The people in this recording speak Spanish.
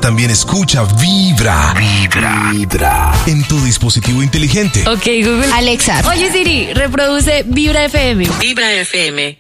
también escucha Vibra. Vibra. En tu dispositivo inteligente. Ok, Google. Alexa. Oye, Siri, reproduce Vibra FM. Vibra FM.